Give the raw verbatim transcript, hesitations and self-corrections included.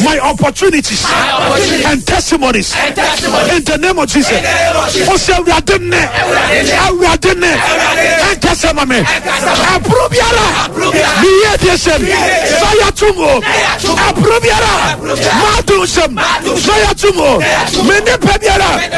my opportunities and testimonies in the name of Jesus. Ose awurade ne awurade ne enkasa ma me aprobiara miye desem saya tumo aprobiara madusem saya tumo me ne pebiara